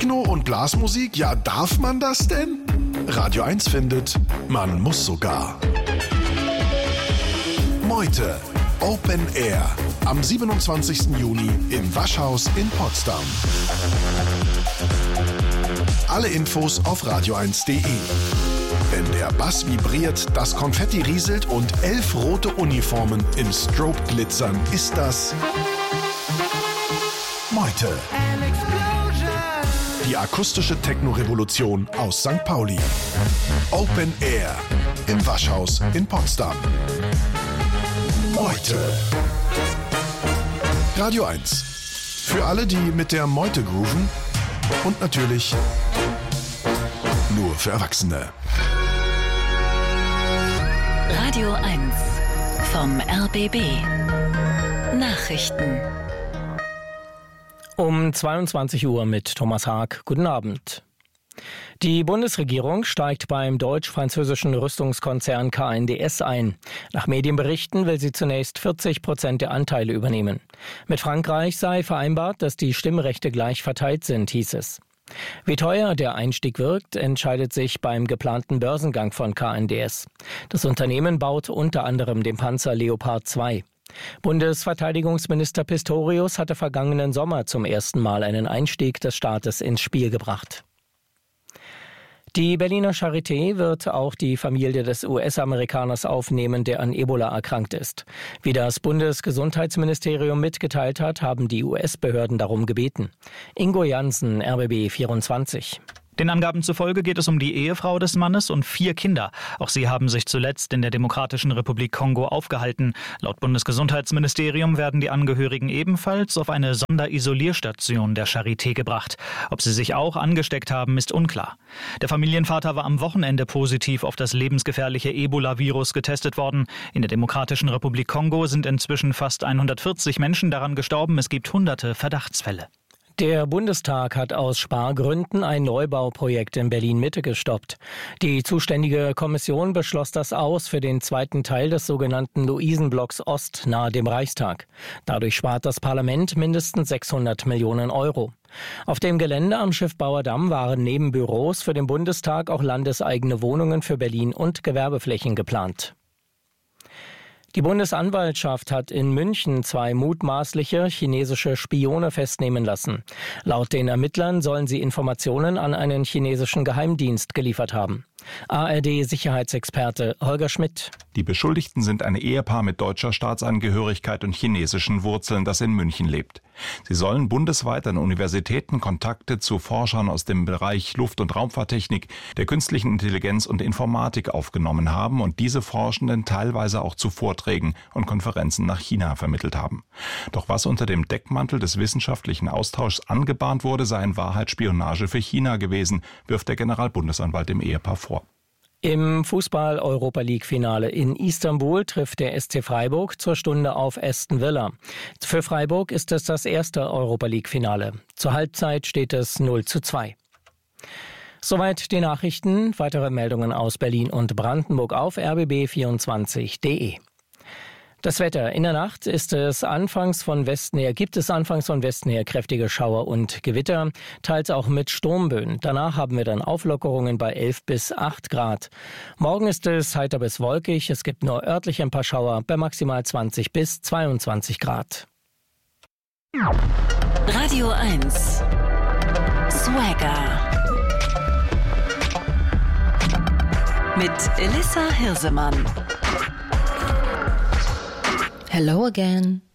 Techno und Blasmusik, ja, darf man das denn? Radio 1 findet, man muss sogar. Meute, Open Air, am 27. Juni im Waschhaus in Potsdam. Alle Infos auf radio1.de. Wenn der Bass vibriert, das Konfetti rieselt und 11 rote Uniformen im Strobe glitzern, ist das Meute. Die akustische Techno-Revolution aus St. Pauli. Open Air im Waschhaus in Potsdam. Meute. Radio 1. Für alle, die mit der Meute grooven und natürlich nur für Erwachsene. Radio 1 vom RBB. Nachrichten. Um 22 Uhr mit Thomas Haag. Guten Abend. Die Bundesregierung steigt beim deutsch-französischen Rüstungskonzern KNDS ein. Nach Medienberichten will sie zunächst 40% der Anteile übernehmen. Mit Frankreich sei vereinbart, dass die Stimmrechte gleich verteilt sind, hieß es. Wie teuer der Einstieg wirkt, entscheidet sich beim geplanten Börsengang von KNDS. Das Unternehmen baut unter anderem den Panzer Leopard 2. Bundesverteidigungsminister Pistorius hatte vergangenen Sommer zum ersten Mal einen Einstieg des Staates ins Spiel gebracht. Die Berliner Charité wird auch die Familie des US-Amerikaners aufnehmen, der an Ebola erkrankt ist. Wie das Bundesgesundheitsministerium mitgeteilt hat, haben die US-Behörden darum gebeten. Ingo Jansen, RBB 24. Den Angaben zufolge geht es um die Ehefrau des Mannes und 4 Kinder. Auch sie haben sich zuletzt in der Demokratischen Republik Kongo aufgehalten. Laut Bundesgesundheitsministerium werden die Angehörigen ebenfalls auf eine Sonderisolierstation der Charité gebracht. Ob sie sich auch angesteckt haben, ist unklar. Der Familienvater war am Wochenende positiv auf das lebensgefährliche Ebola-Virus getestet worden. In der Demokratischen Republik Kongo sind inzwischen fast 140 Menschen daran gestorben. Es gibt hunderte Verdachtsfälle. Der Bundestag hat aus Spargründen ein Neubauprojekt in Berlin-Mitte gestoppt. Die zuständige Kommission beschloss das aus für den zweiten Teil des sogenannten Luisenblocks Ost nahe dem Reichstag. Dadurch spart das Parlament mindestens 600 Millionen Euro. Auf dem Gelände am Schiffbauer Damm waren neben Büros für den Bundestag auch landeseigene Wohnungen für Berlin und Gewerbeflächen geplant. Die Bundesanwaltschaft hat in München 2 mutmaßliche chinesische Spione festnehmen lassen. Laut den Ermittlern sollen sie Informationen an einen chinesischen Geheimdienst geliefert haben. ARD-Sicherheitsexperte Holger Schmidt. Die Beschuldigten sind ein Ehepaar mit deutscher Staatsangehörigkeit und chinesischen Wurzeln, das in München lebt. Sie sollen bundesweit an Universitäten Kontakte zu Forschern aus dem Bereich Luft- und Raumfahrttechnik, der künstlichen Intelligenz und Informatik aufgenommen haben und diese Forschenden teilweise auch zu Vorträgen und Konferenzen nach China vermittelt haben. Doch was unter dem Deckmantel des wissenschaftlichen Austauschs angebahnt wurde, sei in Wahrheit Spionage für China gewesen, wirft der Generalbundesanwalt dem Ehepaar vor. Im Fußball-Europa-League-Finale in Istanbul trifft der SC Freiburg zur Stunde auf Aston Villa. Für Freiburg ist es das erste Europa-League-Finale. Zur Halbzeit steht es 0:2. Soweit die Nachrichten. Weitere Meldungen aus Berlin und Brandenburg auf rbb24.de. Das Wetter. In der Nacht gibt es anfangs von Westen her kräftige Schauer und Gewitter, teils auch mit Sturmböen. Danach haben wir dann Auflockerungen bei 11 bis 8 Grad. Morgen ist es heiter bis wolkig. Es gibt nur örtlich ein paar Schauer bei maximal 20 bis 22 Grad. Radio 1 Swagger mit Elissa Hirsemann. Hello again.